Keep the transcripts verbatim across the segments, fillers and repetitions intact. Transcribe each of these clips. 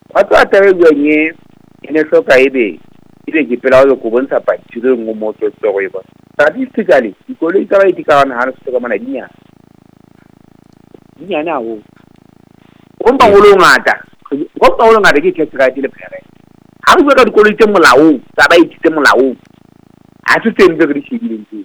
wa tsa tare ganye ene so ka ebe ile ke pela go go bontsha pa tshire ngo mo tso go e ba statistically dikoloi tsa ba itikana ha se ka mana dinya dinya na ho o mpa go lo ngata go pa go lo ngata ke ke tsaka dile pere ha go ka dikoloi tse molao tsa ba itse molao ha se teng be re shebile ntse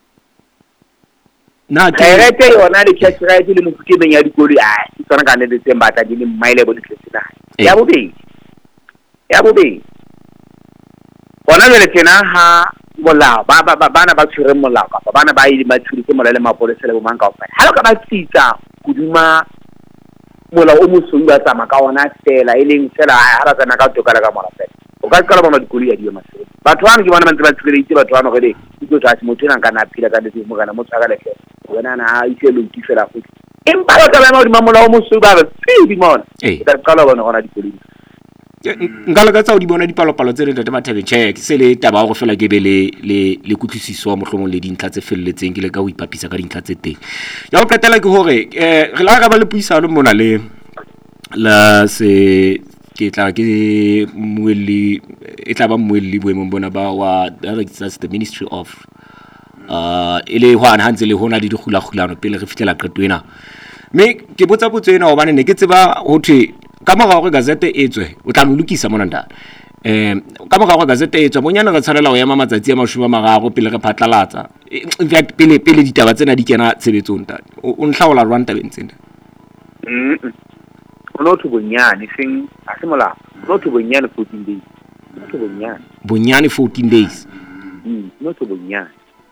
na ke ke yona le ke tsaka dile mo ke benya dikoloi a tsana ka ne de tsemba ta dile maile bo ditletsena ya bobe ya bobe bona le tena ha molao ba ba bana ba tshwere molao ka bana ba ile ba tshwere ke molao le mapolesa le bo mang ka ofela ha lo ka ba tsitsa kuduma molao o mosong ba tsama ka ona tsela e leng tsela ha ra tsana ka tokala ka mona fela o ka tsala bona dikoli ya di masere batho bana ke bona ba ntse ba tshwere itse batho bana go le go tla se motho nang kana phila ka ditsimo mo kana mo tsaka le fela bona na a itse lo tifela go empa ba ka ba mo di molao o mosong ba ba tsi di mona ka tsala bona gona dikoli nka le ka tsa o di bona dipalopalo tse re ntate Mathabeng check se le taba go fela ke be le le le kutlwisiso mo hlomong le dintlha tse felletseng ke le ka ho ipapisa ka dintlha tse teng ya go qetela ke hore eh re la ga ba le puisano mona le la se ke tla ke muelli e tla ba muelli boemong bona ba wa that's the Ministry of uh ile ho ana hantse le hona di digulagulano pele re fitela qetwena me ke botsa botso ena hobane ne ke tseba ho thwe ka moga gore gazette e tswe o tla molukisa mona nda eh ka moga gore gazette e tswe bonyana re tshwarela go ema matsatsi a mashome mararo pele re phatlalatsa in fact pele pele ditaba tsena di kena tshebetsong ntate o nhlaola rwanta bentsena mm ono to bonyane sing a se mola ono to bonyane fourteen days ono to bonyane bonyane fourteen days mm ono to bonyane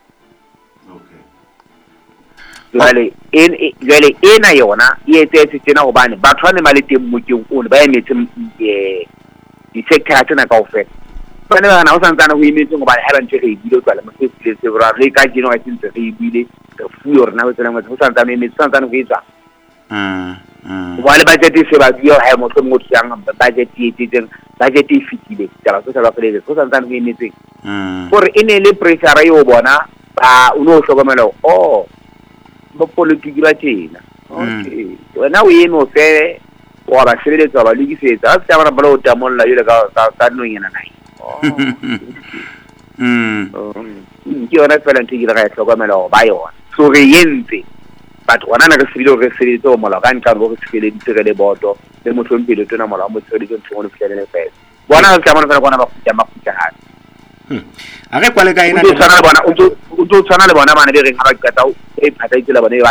jale en jale ena yona e etse tsena go bane batho ba ne ba le teng mo ke o ba emetse eh di sector tsena ka ofela bana ba na o santsana go imetse go bane ha ba ntse re ibile tsala mo se se se bra le ka dino ga tsentse re ibile re fuyo rena ba tsena mo go santsana emetse santsana go etsa mm mm ba le budget se ba dio ha mo tlo mo tsang budget e tseng budget e fitile tala so sa ba fele go santsana go imetse mm gore ene le pressure yo bona ba uno hlokomela oh ba politiki ba tena okay wena o yeno fe wa ba sebeletsa ba lukisetsa a tsa bana ba lo tamolla yule ka ka no yena nai mm ke ona fela ntse ke re hlokomela ba yona so re yentse batho wana na re sebile re sebetse o mola ka ntla go sebele ditse le boto le motho mpile tona mola mo tsere ke ntse go le fela fela bona re tsamana fela bona ba futya mafutya ha a re kwale ka ena o tsana le bona o tsana le bona bana be re ga ba qeta o e phataitse le bona